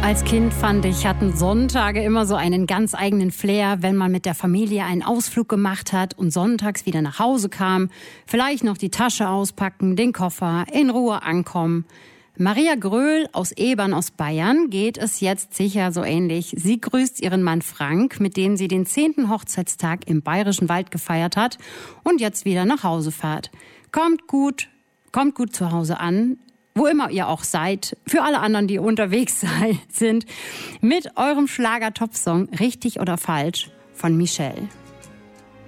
Als Kind fand ich, hatten Sonntage immer so einen ganz eigenen Flair, wenn man mit der Familie einen Ausflug gemacht hat und sonntags wieder nach Hause kam. Vielleicht noch die Tasche auspacken, den Koffer, in Ruhe ankommen. Maria Gröhl aus Ebern aus Bayern geht es jetzt sicher so ähnlich. Sie grüßt ihren Mann Frank, mit dem sie den 10. Hochzeitstag im Bayerischen Wald gefeiert hat und jetzt wieder nach Hause fährt. Kommt gut zu Hause an. Wo immer ihr auch seid, für alle anderen, die unterwegs sind, mit eurem Schlager-Top-Song Richtig oder Falsch von Michelle.